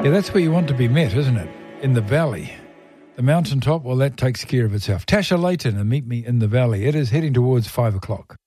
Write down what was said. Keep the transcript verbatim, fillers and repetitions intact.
Yeah, that's where you want to be met, isn't it? In the valley. The mountaintop, well, that takes care of itself. Tasha Layton and Meet Me in the Valley. It is heading towards five o'clock.